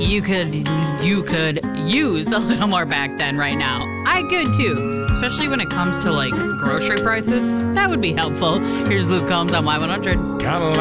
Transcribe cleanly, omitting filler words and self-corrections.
you could use a little more back then right now. I could too, especially when it comes to like grocery prices. That would be helpful. Here's Luke Combs on Y100.